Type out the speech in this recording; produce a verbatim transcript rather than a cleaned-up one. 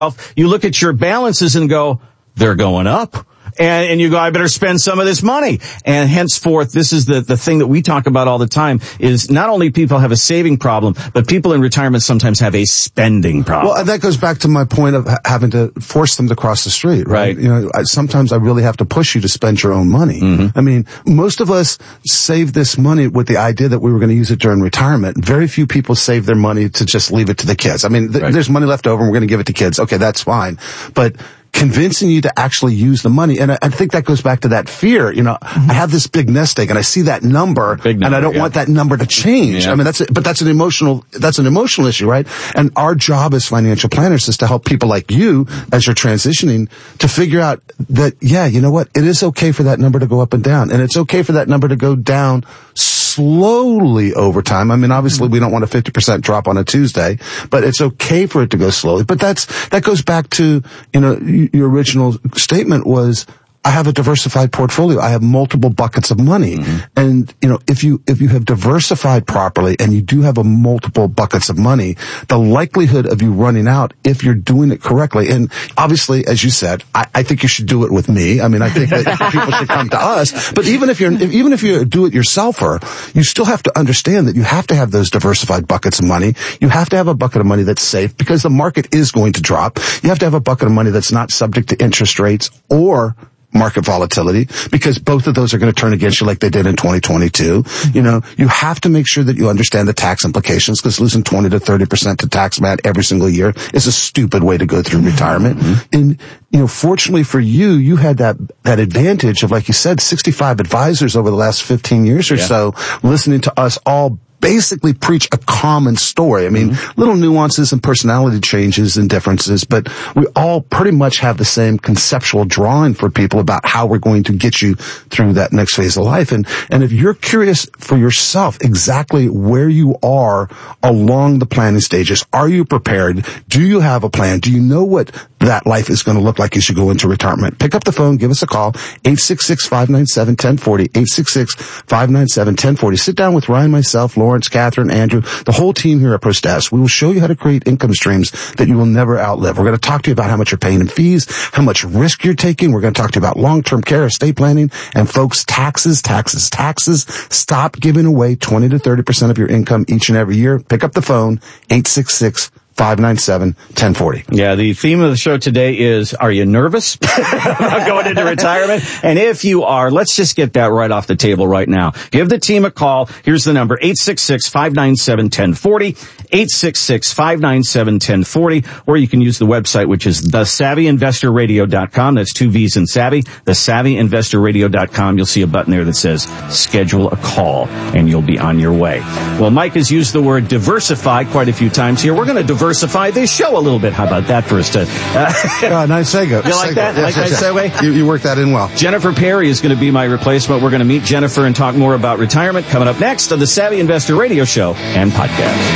you look at your balances and go, they're going up. And, and you go, I better spend some of this money. And henceforth, this is the, the thing that we talk about all the time, is not only people have a saving problem, but people in retirement sometimes have a spending problem. Well, and that goes back to my point of having to force them to cross the street, right? Right. You know, I, sometimes I really have to push you to spend your own money. Mm-hmm. I mean, most of us save this money with the idea that we were going to use it during retirement. Very few people save their money to just leave it to the kids. I mean, th- right. there's money left over and we're going to give it to kids. Okay, that's fine. But convincing you to actually use the money. And I, I think that goes back to that fear. You know, mm-hmm. I have this big nest egg and I see that number, number and I don't yeah. want that number to change. Yeah. I mean, that's, but that's an emotional, that's an emotional issue, right? And our job as financial planners is to help people like you, as you're transitioning, to figure out that, yeah, you know what? It is okay for that number to go up and down. And it's okay for that number to go down slowly over time. I mean, obviously we don't want a fifty percent drop on a Tuesday, but it's okay for it to go slowly. But that's, that goes back to, you know, your original statement was, I have a diversified portfolio. I have multiple buckets of money. Mm-hmm. And, you know, if you, if you have diversified properly and you do have a multiple buckets of money, the likelihood of you running out, if you're doing it correctly, and obviously, as you said, I, I think you should do it with me. I mean, I think that people should come to us. But even if you're, if, even if you do it yourselfer, you still have to understand that you have to have those diversified buckets of money. You have to have a bucket of money that's safe because the market is going to drop. You have to have a bucket of money that's not subject to interest rates or market volatility, because both of those are going to turn against you like they did in twenty twenty-two. Mm-hmm. You know, you have to make sure that you understand the tax implications, because losing twenty to thirty percent to tax man every single year is a stupid way to go through retirement. Mm-hmm. And, you know, fortunately for you, you had that, that advantage of, like you said, sixty-five advisors over the last fifteen years or yeah. so, listening to us all basically preach a common story. I mean, mm-hmm. little nuances and personality changes and differences, but we all pretty much have the same conceptual drawing for people about how we're going to get you through that next phase of life. And, and if you're curious for yourself exactly where you are along the planning stages, are you prepared? Do you have a plan? Do you know what that life is going to look like as you go into retirement? Pick up the phone, give us a call, eight six six, five nine seven, one zero four zero, eight six six, five nine seven, one zero four zero. Sit down with Ryan, myself, Lawrence, Catherine, Andrew, the whole team here at ProStatus. We will show you how to create income streams that you will never outlive. We're going to talk to you about how much you're paying in fees, how much risk you're taking. We're going to talk to you about long-term care, estate planning, and folks, taxes, taxes, taxes. Stop giving away twenty to thirty percent of your income each and every year. Pick up the phone, eight six six, five nine seven, one zero four zero. Yeah, the theme of the show today is, are you nervous about going into retirement? And if you are, let's just get that right off the table right now. Give the team a call. Here's the number, eight six six, five nine seven, one zero four zero, eight six six, five nine seven, one zero four zero, or you can use the website, which is the savvy investor radio dot com. That's two V's in savvy, the savvy investor radio dot com. You'll see a button there that says schedule a call, and you'll be on your way. Well, Mike has used the word diversify quite a few times here. We're going to diversify this show a little bit. How about that for us to... Uh, yeah, nice segue. You like that? Yes, like yes, that yes. segue? You, you worked that in well. Jennifer Perry is going to be my replacement. We're going to meet Jennifer and talk more about retirement coming up next on the Savvy Investor Radio Show and podcast.